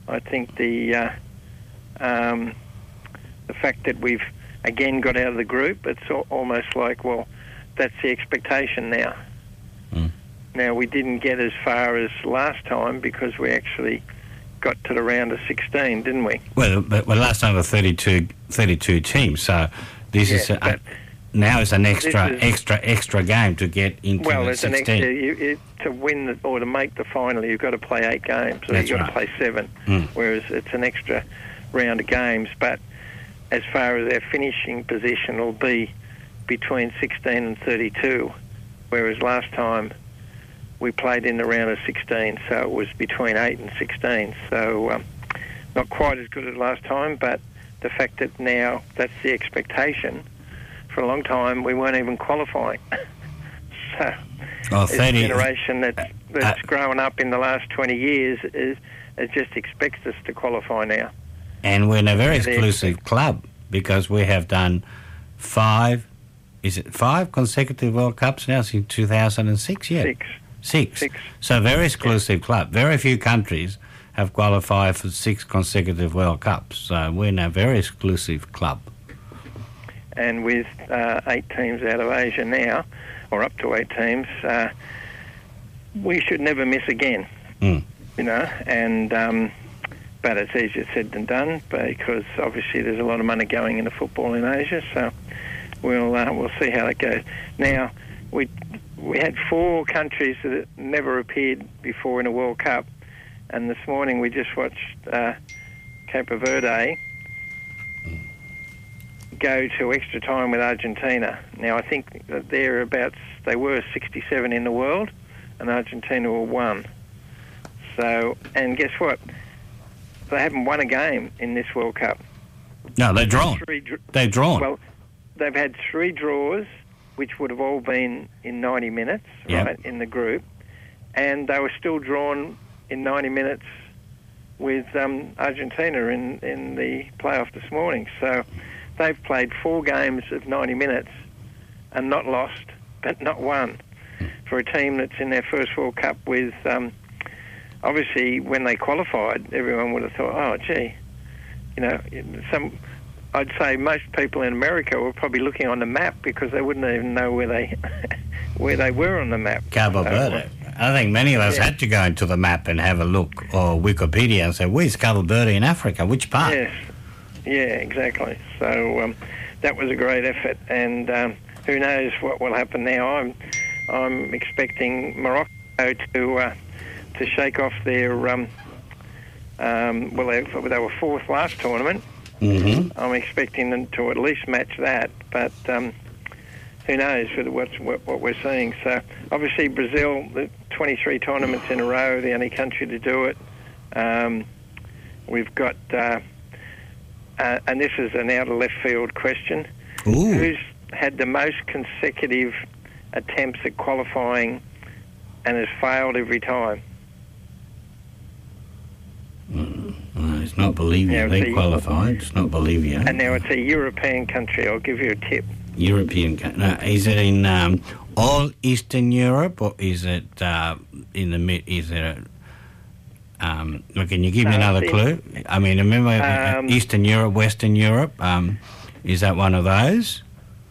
I think the fact that we've again got out of the group, it's almost like, well, that's the expectation now. Now, we didn't get as far as last time because we actually got to the round of 16, didn't we? Well, last time were 32 teams, so this is now it's an extra game to get into the 16. Well, it's an extra. To win or to make the final, you've got to play 8 games, or you've got to play 7, whereas it's an extra round of games. But as far as our finishing position will be between 16 and 32, whereas last time we played in the round of 16, so it was between 8 and 16. So not quite as good as last time, but the fact that now that's the expectation. For a long time, we weren't even qualifying. So this generation that's grown up in the last 20 years it just expects us to qualify now. And we're in a very exclusive club because we have done 5 consecutive World Cups now since 2006, yeah? Six. So very exclusive club. Very few countries have qualified for 6 consecutive World Cups. So we're in a very exclusive club. And with 8 teams out of Asia now, or up to 8 teams, we should never miss again. You know, and but it's easier said than done because obviously there's a lot of money going into football in Asia. So we'll see how that goes. Now we had 4 countries that never appeared before in a World Cup, and this morning we just watched Cape Verde go to extra time with Argentina. Now I think that they were 67 in the world, and Argentina were 1. So, and guess what? They haven't won a game in this World Cup. No, they're drawn. They've drawn. Well, they've had 3 draws, which would have all been in 90 minutes, right, in the group, and they were still drawn in 90 minutes with Argentina in the playoff this morning. So they've played 4 games of 90 minutes and not lost, but not won. For a team that's in their first World Cup with, obviously, when they qualified, everyone would have thought, oh, gee, you know, I'd say most people in America were probably looking on the map because they wouldn't even know where they were on the map. Cabo Verde. I think many of us had to go into the map and have a look, or Wikipedia, and say, where's Cabo Verde in Africa? Which part? Yes. Yeah, exactly. So that was a great effort, and who knows what will happen now. I'm expecting Morocco to shake off their well, they were 4th last tournament. I'm expecting them to at least match that, but who knows what we're seeing. So obviously Brazil, the 23 tournaments in a row, the only country to do it. We've got, and this is an out of left field question. Who's had the most consecutive attempts at qualifying and has failed every time? It's not Bolivia. They qualified. It's not Bolivia. And now it's a European country. I'll give you a tip. European country. No, is it in all Eastern Europe, or is it in the mid? Is it? Can you give me another clue? I mean, remember Eastern Europe, Western Europe. Is that one of those?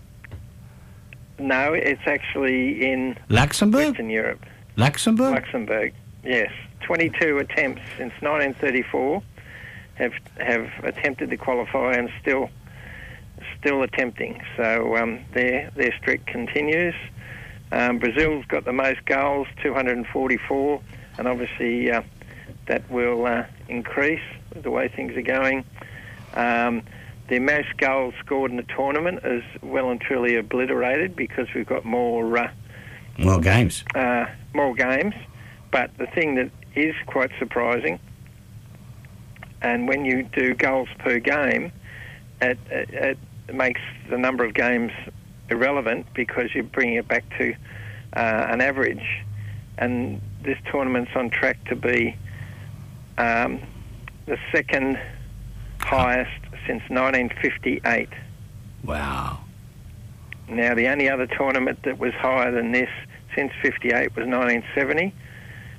No, it's actually in Luxembourg. Western Europe. Luxembourg, yes. 22 attempts since 1934 have attempted to qualify and still attempting. So their streak continues. Brazil's got the most goals, 244, and obviously that will increase with the way things are going. The most goals scored in the tournament is well and truly obliterated because we've got more games. More games. But the thing that is quite surprising, and when you do goals per game, it makes the number of games irrelevant because you're bringing it back to an average. And this tournament's on track to be the second highest since 1958. Wow. Now, the only other tournament that was higher than this since 58 was 1970.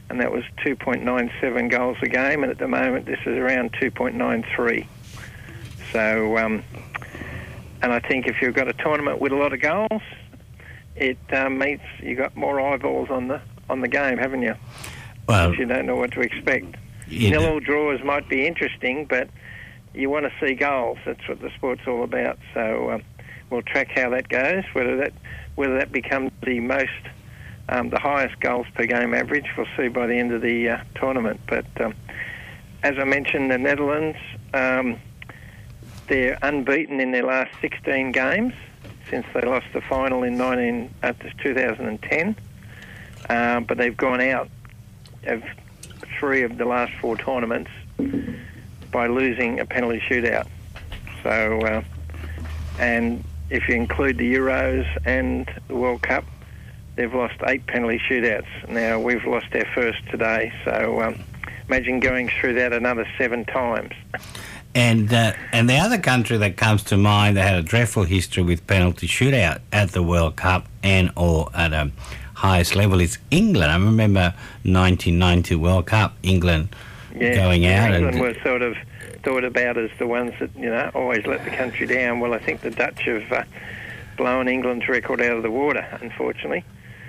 and that was 2.97 goals a game, and at the moment this is around 2.93. So, and I think if you've got a tournament with a lot of goals, it means you got more eyeballs on the game, haven't you? Well, you don't know what to expect. Nil-all draws might be interesting, but you want to see goals. That's what the sport's all about. So we'll track how that goes. Whether that becomes the most, the highest goals per game average, we'll see by the end of the tournament. But as I mentioned, the Netherlands, they're unbeaten in their last 16 games since they lost the final in 2010. But they've gone out of 3 of the last 4 tournaments by losing a penalty shootout. So, and if you include the Euros and the World Cup, they've lost 8 penalty shootouts. Now, we've lost our first today, so imagine going through that another 7 times. And the other country that comes to mind that had a dreadful history with penalty shootout at the World Cup and or at a highest level is England. I remember 1990 World Cup, England going out. England were sort of thought about as the ones that, always let the country down. Well, I think the Dutch have blown England's record out of the water, unfortunately.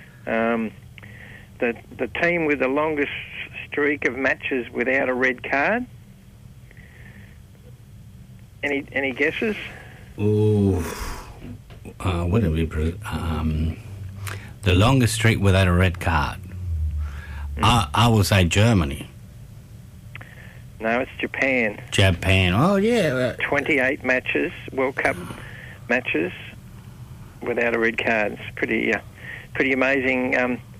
The team with the longest streak of matches without a red card. Any guesses? Ooh, what did we? The longest streak without a red card. I will say Germany. No, it's Japan. Japan. Oh yeah. 28 matches, World Cup matches, without a red card. It's pretty amazing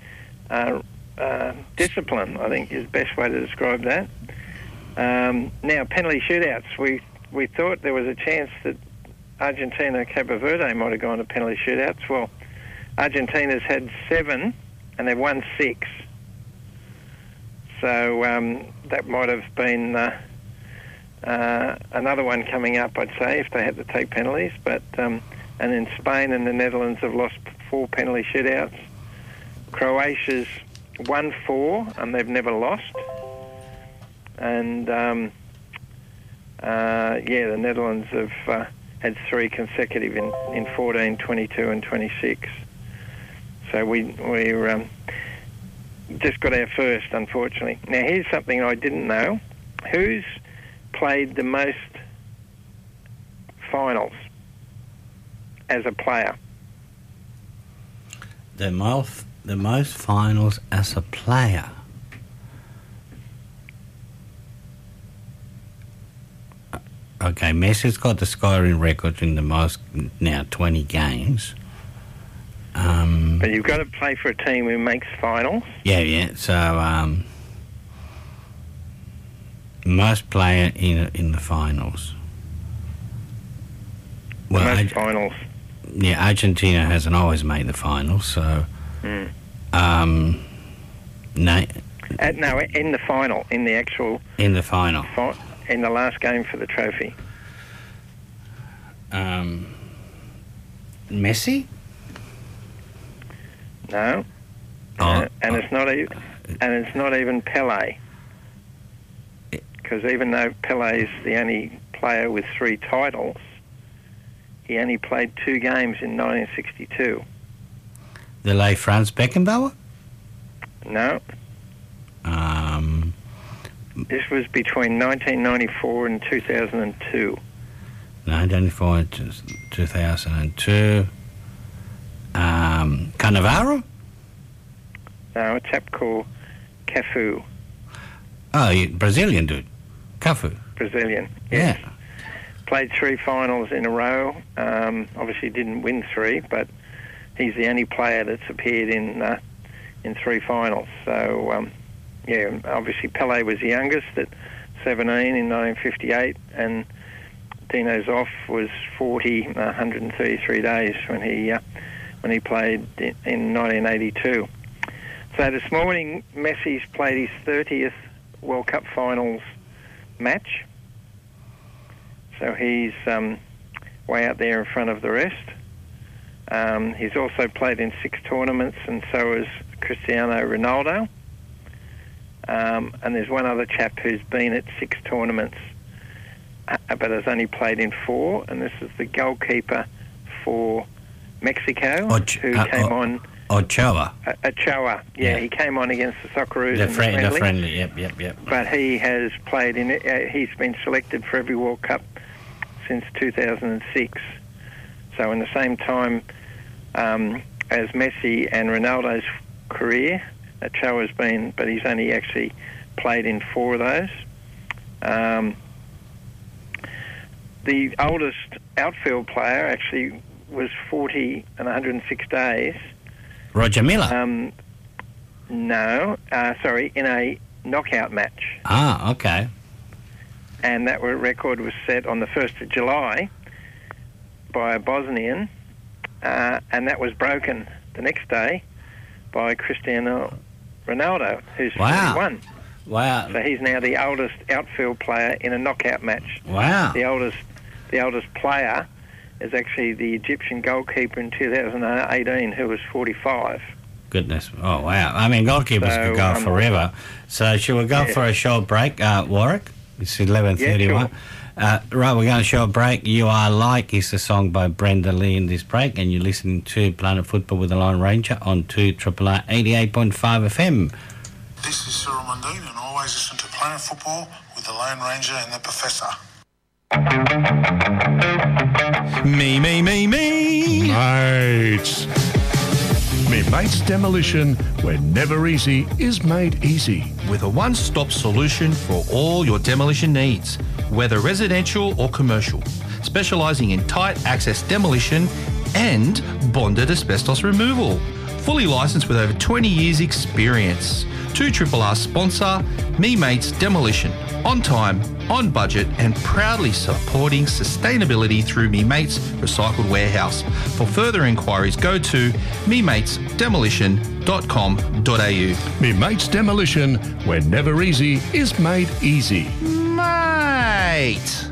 discipline, I think, is the best way to describe that. Now, penalty shootouts. We thought there was a chance that Argentina, Cabo Verde might have gone to penalty shootouts. Well, Argentina's had 7 and they've won 6. So that might have been another one coming up, I'd say, if they had to take penalties. But and then Spain and the Netherlands have lost 4 penalty shootouts. Croatia's won 4 and they've never lost. And the Netherlands have had 3 consecutive in 14, 22 and 26. So we're just got our first, unfortunately. Now, here's something I didn't know. Who's played the most finals as a player? The most finals as a player? Okay, Messi's got the scoring record in the most, now 20 games. But you've got to play for a team who makes finals. Yeah. So, most player in the finals. Well, most finals. Yeah, Argentina hasn't always made the finals, so. No, in the final, in the actual. In the final. In the last game for the trophy. Messi? No. And it's not even Pelé. Because even though Pelé is the only player with 3 titles, he only played 2 games in 1962. The late Franz Beckenbauer? No. This was between 1994 and 2002. 1994 and 2002. Cannavaro? No, a chap called Cafu. Oh, Brazilian dude. Cafu. Brazilian, yes. Yeah. Played 3 finals in a row. Obviously didn't win 3, but he's the only player that's appeared in 3 finals. So, obviously Pelé was the youngest at 17 in 1958, and Dino Zoff was 40, 133 days when he played in 1982. So this morning, Messi's played his 30th World Cup Finals match. So he's way out there in front of the rest. He's also played in 6 tournaments, and so has Cristiano Ronaldo. and there's one other chap who's been at 6 tournaments, but has only played in 4, and this is the goalkeeper for Mexico, who came on... Ochoa. Ochoa, yeah, he came on against the Socceroos the friendly, yep. But he has played in it. He's been selected for every World Cup since 2006. So in the same time as Messi and Ronaldo's career, Ochoa's been, but he's only actually played in 4 of those. The oldest outfield player actually was 40 and 106 days. Roger Miller? In a knockout match. Ah, okay. And that record was set on the 1st of July by a Bosnian, and that was broken the next day by Cristiano Ronaldo, who's 41. Wow. So he's now the oldest outfield player in a knockout match. Wow. The oldest player is actually the Egyptian goalkeeper in 2018, who was 45. Goodness. Oh, wow. I mean, goalkeepers could go forever. So shall we go for a short break, Warwick? It's 11:31. Yeah, sure. Right, we're going to show a break. You Are Like is the song by Brenda Lee in this break, and you're listening to Planet Football with the Lone Ranger on 2RRR 88.5 FM. This is Cyril Mundine, and always listen to Planet Football with the Lone Ranger and the Professor. Me. Mates. Me Mates Demolition, where never easy is made easy. With a one-stop solution for all your demolition needs, whether residential or commercial, specialising in tight access demolition and bonded asbestos removal. Fully licensed with over 20 years experience. 2RRR sponsor, Me Mates Demolition. On time, on budget, and proudly supporting sustainability through Me Mates Recycled Warehouse. For further inquiries, go to mematesdemolition.com.au. Me Mates Demolition, where never easy is made easy. Mate!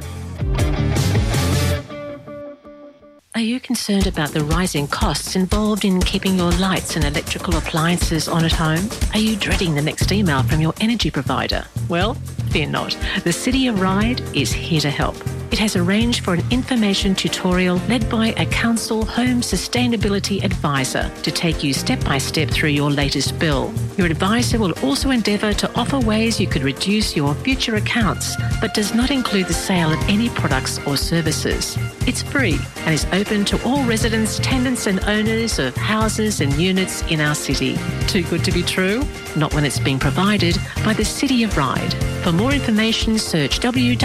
Are you concerned about the rising costs involved in keeping your lights and electrical appliances on at home? Are you dreading the next email from your energy provider? Well, fear not. The City of Ryde is here to help. It has arranged for an information tutorial led by a council home sustainability advisor to take you step by step through your latest bill. Your advisor will also endeavour to offer ways you could reduce your future accounts, but does not include the sale of any products or services. It's free and is open to all residents, tenants and owners of houses and units in our city. Too good to be true? Not when it's being provided by the City of Ryde. For more information, search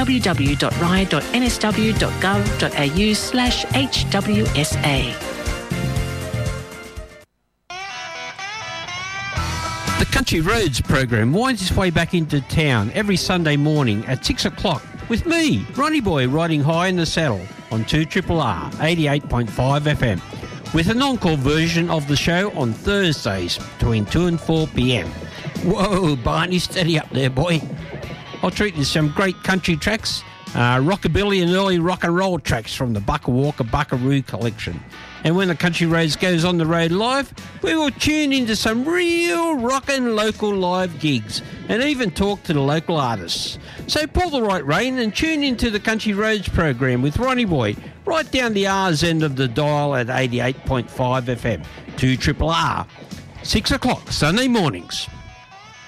www.ryde.nsw.gov.au/HWSA. The Country Roads program winds its way back into town every Sunday morning at 6 o'clock with me, Ronnie Boy, riding high in the saddle on 2RRR 88.5 FM, with an encore version of the show on Thursdays between 2 and 4 p.m. Whoa, Barney, steady up there, boy. I'll treat you to some great country tracks, rockabilly and early rock and roll tracks from the Bucka Walker Buckaroo collection. And when the Country Roads goes on the road live, we will tune into some real rockin' local live gigs and even talk to the local artists. So pull the right rein and tune into the Country Roads program with Ronnie Boy right down the R's end of the dial at 88.5 FM, 2RRR, 6 o'clock Sunday mornings.